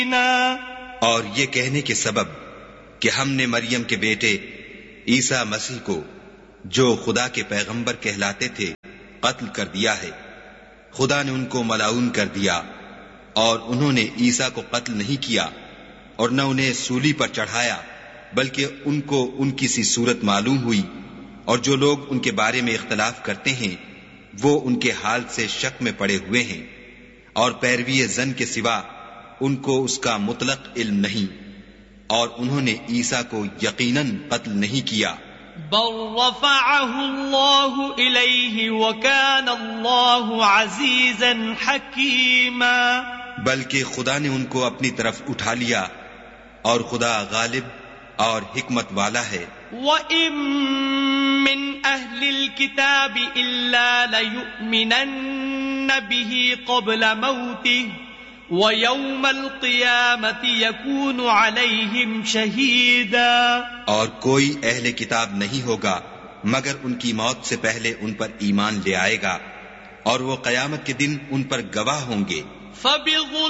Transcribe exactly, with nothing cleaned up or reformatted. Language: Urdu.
اور یہ کہنے کے سبب کہ ہم نے مریم کے بیٹے عیسیٰ مسیح کو جو خدا کے پیغمبر کہلاتے تھے قتل کر دیا ہے، خدا نے ان کو ملعون کر دیا، اور انہوں نے عیسیٰ کو قتل نہیں کیا اور نہ انہیں سولی پر چڑھایا، بلکہ ان کو ان کی سی صورت معلوم ہوئی، اور جو لوگ ان کے بارے میں اختلاف کرتے ہیں وہ ان کے حال سے شک میں پڑے ہوئے ہیں، اور پیروی زن کے سوا ان کو اس کا مطلق علم نہیں، اور انہوں نے عیسیٰ کو یقیناً قتل نہیں کیا، بل رفعه اللہ الیہ وکان اللہ عزیزا حکیما، بلکہ خدا نے ان کو اپنی طرف اٹھا لیا اور خدا غالب اور حکمت والا ہے۔ وَإِن مِّنْ أَهْلِ الْكِتَابِ إِلَّا لَيُؤْمِنَنَّ بِهِ قَبْلَ مَوْتِهِ وَيَوْمَ الْقِيَامَةِ يَكُونُ عَلَيْهِمْ شَهِيدًا، اور کوئی اہل کتاب نہیں ہوگا مگر ان کی موت سے پہلے ان پر ایمان لے آئے گا، اور وہ قیامت کے دن ان پر گواہ ہوں گے۔ فَبِظُلْمٍ